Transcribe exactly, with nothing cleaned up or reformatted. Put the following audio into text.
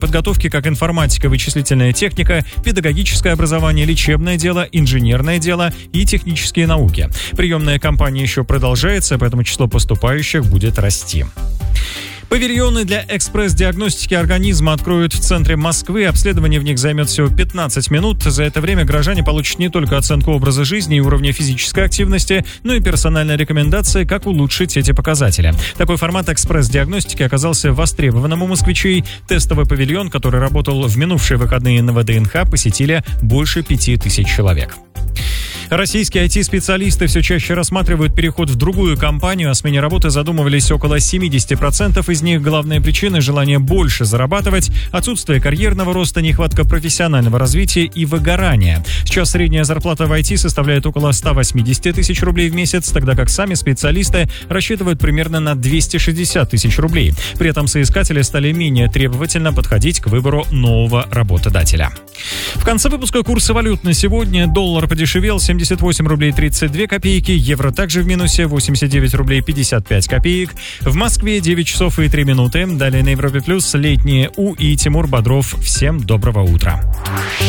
подготовки как информатика, вычислительная техника, педагогическое образование, лечебное дело, инженерное дело и технические науки. Приемная кампания еще продолжается, поэтому число поступающих будет расти. Павильоны для экспресс-диагностики организма откроют в центре Москвы. Обследование в них займет всего пятнадцать минут. За это время граждане получат не только оценку образа жизни и уровня физической активности, но и персональные рекомендации, как улучшить эти показатели. Такой формат экспресс-диагностики оказался востребованным у москвичей. Тестовый павильон, который работал в минувшие выходные на ВДНХ, посетили больше пяти тысяч человек. Российские ай ти-специалисты все чаще рассматривают переход в другую компанию. О смене работы задумывались около семьдесят процентов из них. Главная причина – желание больше зарабатывать, отсутствие карьерного роста, нехватка профессионального развития и выгорания. Сейчас средняя зарплата в ай ти составляет около ста восьмидесяти тысяч рублей в месяц, тогда как сами специалисты рассчитывают примерно на двести шестьдесят тысяч рублей. При этом соискатели стали менее требовательно подходить к выбору нового работодателя. В конце выпуска курсы валют на сегодня. Доллар подешевел – семьдесят восемь рублей тридцать две копейки, евро также в минусе – восемьдесят девять рублей пятьдесят пять копеек. В Москве девять часов и три минуты. Далее на Европе Плюс летние У и Тимур Бодров. Всем доброго утра.